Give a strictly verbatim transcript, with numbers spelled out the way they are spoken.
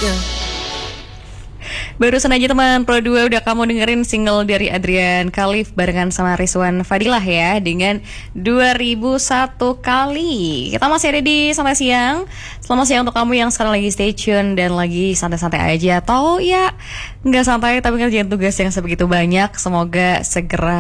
Barusan aja teman Pro dua udah kamu dengerin single dari Adrian Khalif barengan sama Rizwan Fadilah ya dengan dua ribu satu kali. Kita masih ada di Santai Siang. Selamat siang untuk kamu yang sekarang lagi stay tune dan lagi santai-santai aja atau ya nggak santai tapi ngerjain tugas yang sebegitu banyak. Semoga segera